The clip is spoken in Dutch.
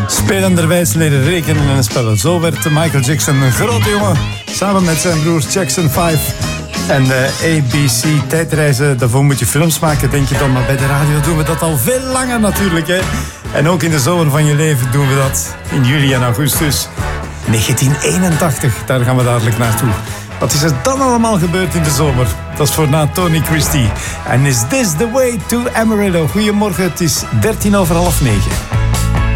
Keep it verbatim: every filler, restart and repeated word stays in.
Spelenderwijs leren rekenen en spellen. Zo werd Michael Jackson een grote jongen. Samen met zijn broers Jackson vijf. En de A B C tijdreizen, daarvoor moet je films maken, denk je dan. Maar bij de radio doen we dat al veel langer natuurlijk. Hè? En ook in de zomer van je leven doen we dat. In juli en augustus. negentien eenentachtig, daar gaan we dadelijk naartoe. Wat is er dan allemaal gebeurd in de zomer? Dat is voor na Tony Christie. En is this the way to Amarillo? Goedemorgen, het is dertien over half negen.